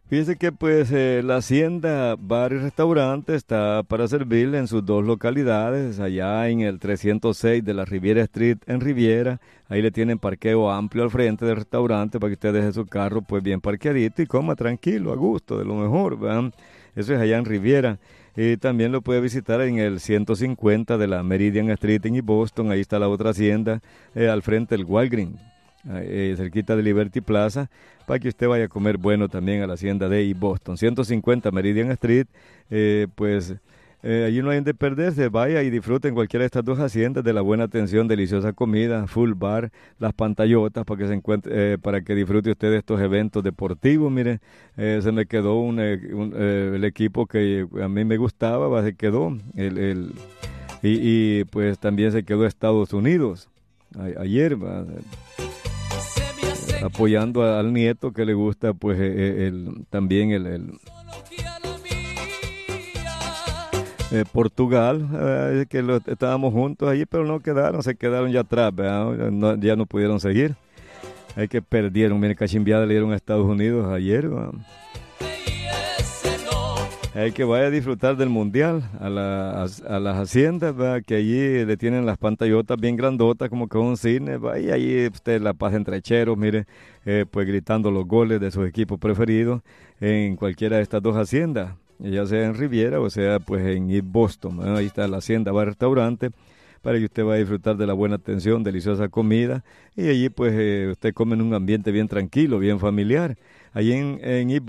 Fíjese que pues la hacienda Bar y Restaurante está para servirle en sus dos localidades, allá en el 306 de la Riviera Street en Riviera. Ahí le tienen parqueo amplio al frente del restaurante para que usted deje su carro pues bien parqueadito y coma tranquilo, a gusto, de lo mejor, ¿verdad? Eso es allá en Riviera. Y también lo puede visitar en el 150 de la Meridian Street en East Boston. Ahí está la otra hacienda, al frente del Walgreens, cerquita de Liberty Plaza, para que usted vaya a comer bueno también a la hacienda de East Boston. 150 Meridian Street, allí no hay de perderse. Vaya y disfrute en cualquiera de estas dos haciendas de la buena atención, deliciosa comida, full bar, las pantallotas para que se encuentre, para que disfrute usted de estos eventos deportivos. Mire, se me quedó el equipo que a mí me gustaba, se quedó pues también se quedó Estados Unidos ayer, apoyando al nieto que le gusta pues también Portugal, estábamos juntos allí, pero no quedaron, se quedaron ya atrás, ¿verdad? Ya no pudieron seguir. Hay que perdieron, mire, cachimbiada le dieron a Estados Unidos ayer, ¿verdad? Hay que vaya a disfrutar del mundial a las haciendas, ¿verdad? Que allí le tienen las pantallotas bien grandotas como que un cine, ¿verdad? Y allí usted la pasa entre cheros, mire, pues gritando los goles de sus equipos preferidos en cualquiera de estas dos haciendas, ya sea en Riviera o sea pues en East Boston, ¿verdad? Ahí está la hacienda bar restaurante para que usted vaya a disfrutar de la buena atención, deliciosa comida, y allí pues usted come en un ambiente bien tranquilo, bien familiar. Allí en East